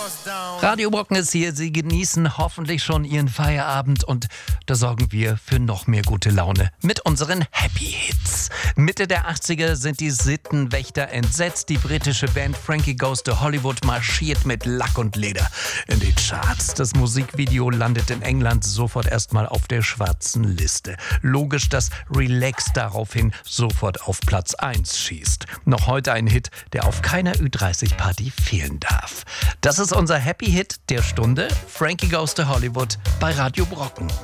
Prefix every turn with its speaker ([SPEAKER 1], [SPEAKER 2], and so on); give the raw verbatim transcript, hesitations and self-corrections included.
[SPEAKER 1] Radio Brocken ist hier. Sie genießen hoffentlich schon Ihren Feierabend und da sorgen wir für noch mehr gute Laune mit unseren Happy Hits. Mitte der achtziger sind die Sittenwächter entsetzt. Die britische Band Frankie Goes to Hollywood marschiert mit Lack und Leder in die Charts. Das Musikvideo landet in England sofort erstmal auf der schwarzen Liste. Logisch, dass Relax daraufhin sofort auf Platz eins schießt. Noch heute ein Hit, der auf keiner Ü dreißig Party fehlen darf. Das ist unser Happy Hit der Stunde. Frankie Goes to Hollywood bei Radio Brocken.